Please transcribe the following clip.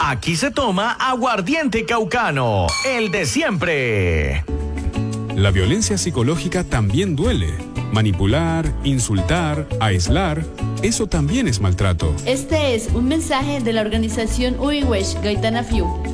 Aquí se toma aguardiente caucano, el de siempre. La violencia psicológica también duele. Manipular, insultar, aislar, eso también es maltrato. Este es un mensaje de la organización Uiwesh Gaitana Fiu.